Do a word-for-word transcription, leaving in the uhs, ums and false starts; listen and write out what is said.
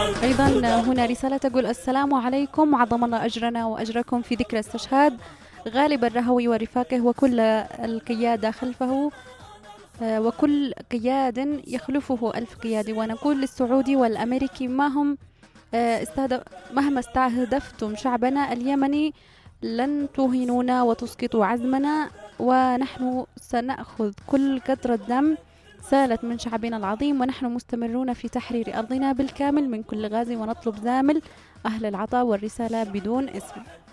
أيضا هنا رسالة تقول: السلام عليكم، عظم الله أجرنا وأجركم في ذكرى استشهاد غالب الرهوي ورفاقه وكل القيادة خلفه، آه، وكل قياد يخلفه ألف قيادي. ونقول للسعودي والأمريكي: ما هم آه، استهدف مهما استهدفتم شعبنا اليمني لن تهينونا وتسقطوا عزمنا، ونحن سنأخذ كل قطرة دم سالت من شعبنا العظيم، ونحن مستمرون في تحرير أرضنا بالكامل من كل غازي، ونطلب زامل أهل العطاء والرسالة بدون اسم.